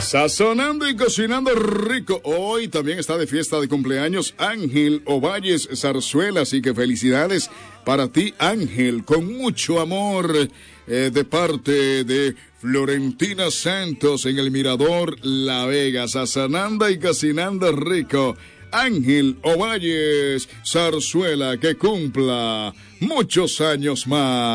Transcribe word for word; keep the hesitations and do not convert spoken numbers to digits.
Sazonando y cocinando rico. Hoy también está de fiesta de cumpleaños Ángel Ovalles Zarzuela, así que felicidades para ti, Ángel, con mucho amor eh, de parte de Florentina Santos en el Mirador La Vega. Sazonando y cocinando rico. Ángel Ovalles Zarzuela, que cumpla muchos años más.